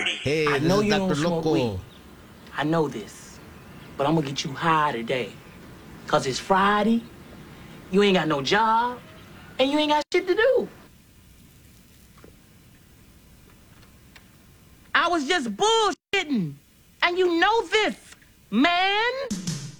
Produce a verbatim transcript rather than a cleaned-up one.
Hey, I this know is you don't Doctor smoke Loco. weed. I know this. But I'm gonna get you high today. Cause it's Friday, you ain't got no job, and you ain't got shit to do. I was just bullshitting. And you know this, man.